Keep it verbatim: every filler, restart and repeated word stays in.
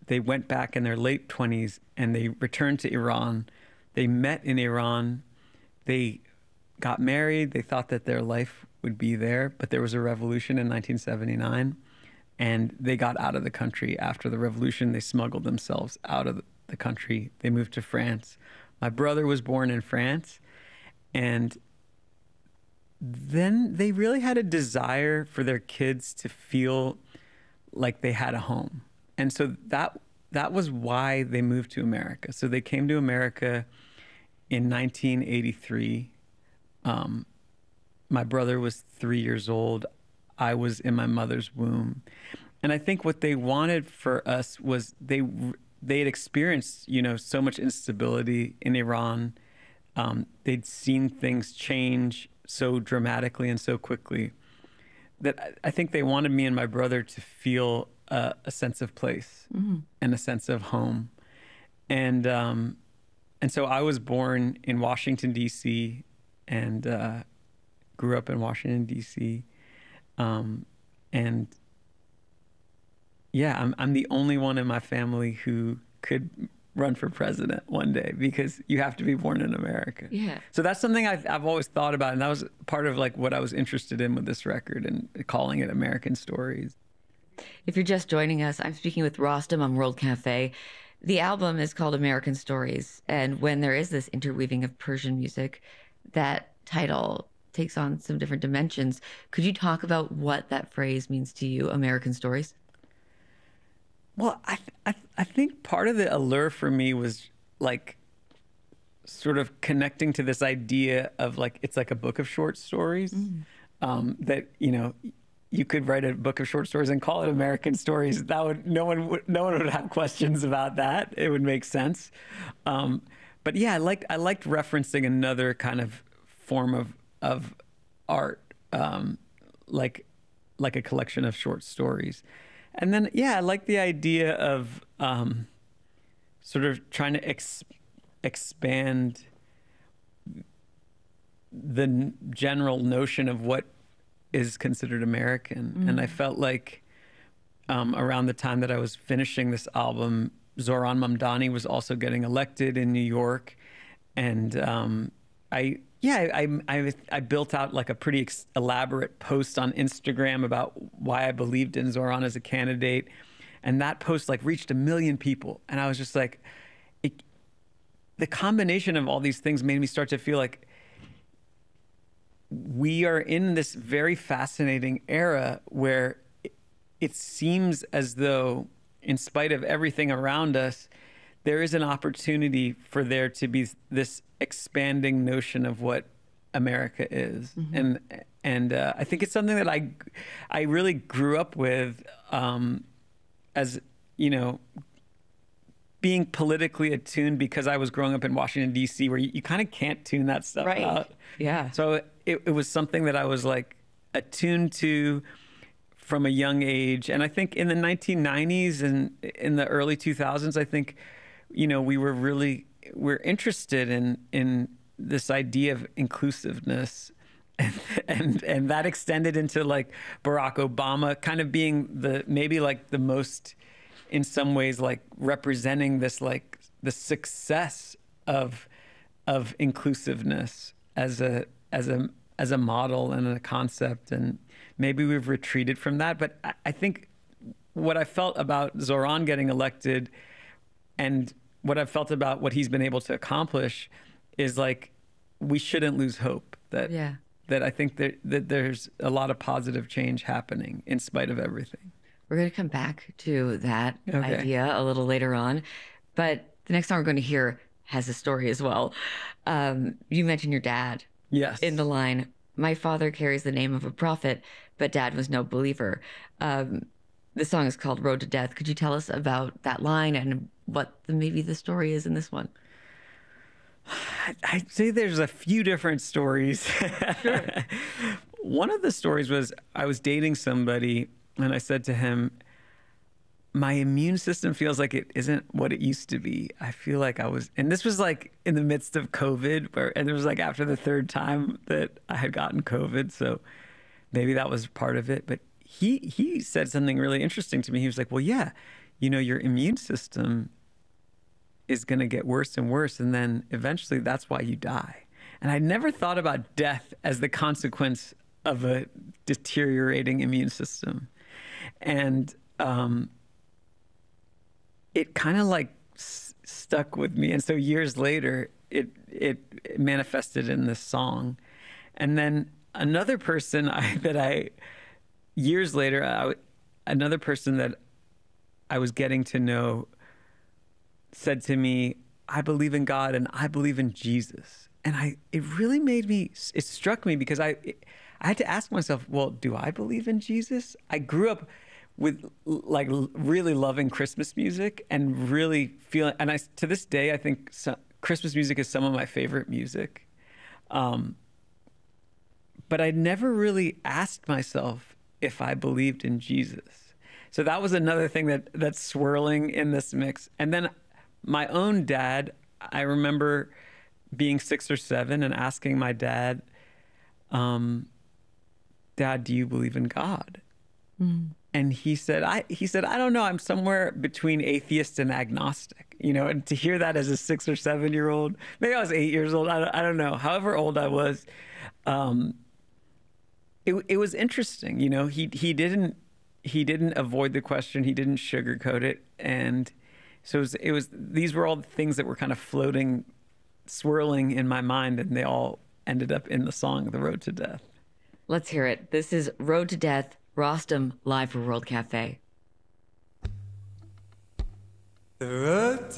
they went back in their late twenties and they returned to Iran. They met in Iran. They got married. They thought that their life would be there, but there was a revolution in nineteen seventy-nine, and they got out of the country after the revolution. They smuggled themselves out of the country. They moved to France. My brother was born in France, and then they really had a desire for their kids to feel like they had a home. And so that that was why they moved to America. So they came to America in nineteen eighty-three. Um, my brother was three years old. I was in my mother's womb. And I think what they wanted for us was they they had experienced, you know, so much instability in Iran. Um, they'd seen things change so dramatically and so quickly that I, I think they wanted me and my brother to feel uh, a sense of place mm-hmm. and a sense of home. And um, and so I was born in Washington, D C, and uh, grew up in Washington, D C. Um, and yeah, I'm I'm the only one in my family who could run for president one day because you have to be born in America. Yeah. So that's something I've, I've always thought about. And that was part of like what I was interested in with this record and calling it American Stories. If you're just joining us, I'm speaking with Rostam on World Cafe. The album is called American Stories. And when there is this interweaving of Persian music, that title takes on some different dimensions. Could you talk about what that phrase means to you, American Stories? Well, I, th- I, th- I think part of the allure for me was like sort of connecting to this idea of like, it's like a book of short stories mm. um, that, you know, you could write a book of short stories and call it American Stories. That would, no one would, no one would have questions about that. It would make sense. Um, but yeah, I liked, I liked referencing another kind of form of, of art, um, like, like a collection of short stories. And then, yeah, I like the idea of um, sort of trying to ex- expand the n- general notion of what is considered American. Mm. And I felt like um, around the time that I was finishing this album, Zohran Mamdani was also getting elected in New York. And um, I... Yeah, I, I I built out like a pretty ex- elaborate post on Instagram about why I believed in Zohran as a candidate, and that post like reached a million people, and I was just like, it, the combination of all these things made me start to feel like we are in this very fascinating era where it, it seems as though, in spite of everything around us, there is an opportunity for there to be this expanding notion of what America is. Mm-hmm. And and uh, I think it's something that I I really grew up with um, as, you know, being politically attuned because I was growing up in Washington, D C, where you, you kind of can't tune that stuff right. out. Yeah. So it, it was something that I was like attuned to from a young age. And I think in the nineteen nineties and in the early two thousands, I think, you know, we were really, we're interested in, in this idea of inclusiveness, and, and, and that extended into like Barack Obama kind of being the, maybe like the most, in some ways, like representing this, like the success of, of inclusiveness as a, as a, as a model and a concept. And maybe we've retreated from that. But I, I think what I felt about Zohran getting elected and what I've felt about what he's been able to accomplish is like, we shouldn't lose hope that, yeah. that I think that, that there's a lot of positive change happening in spite of everything. We're going to come back to that okay. idea a little later on, but the next song we're going to hear has a story as well. Um, you mentioned your dad. Yes. In the line, my father carries the name of a prophet, but dad was no believer. Um, the song is called Road to Death. Could you tell us about that line and what the, maybe the story is in this one? I'd say there's a few different stories. Sure. One of the stories was I was dating somebody and I said to him, my immune system feels like it isn't what it used to be. I feel like I was, and this was like in the midst of COVID, where, and it was like after the third time that I had gotten COVID. So maybe that was part of it. But he, he said something really interesting to me. He was like, well, yeah, you know, your immune system is going to get worse and worse. And then eventually that's why you die. And I never thought about death as the consequence of a deteriorating immune system. And um, it kind of like s- stuck with me. And so years later, it, it it manifested in this song. And then another person I, that I, years later, I, another person that I was getting to know said to me, I believe in God and I believe in Jesus. And I, it really made me, it struck me because I, I had to ask myself, well, do I believe in Jesus? I grew up with like really loving Christmas music and really feeling, and I, to this day, I think so, Christmas music is some of my favorite music. Um, but I never really asked myself if I believed in Jesus. So that was another thing that that's swirling in this mix. And then my own dad, I remember being six or seven and asking my dad, um, Dad, do you believe in God? Mm. And he said, I, he said, I don't know. I'm somewhere between atheist and agnostic, you know, and to hear that as a six or seven year old, maybe I was eight years old. I don't, I don't know. However old I was, um, it, it was interesting. You know, he, he didn't, he didn't avoid the question. He didn't sugarcoat it. And so it was, it was, these were all the things that were kind of floating, swirling in my mind, and they all ended up in the song, The Road to Death. Let's hear it. This is Road to Death, Rostam, live for World Cafe. The road